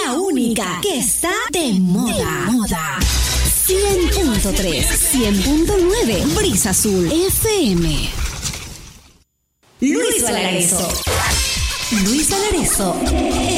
la única que está de moda. 100.3, 100.9, Brisa Azul FM. Luis Valareso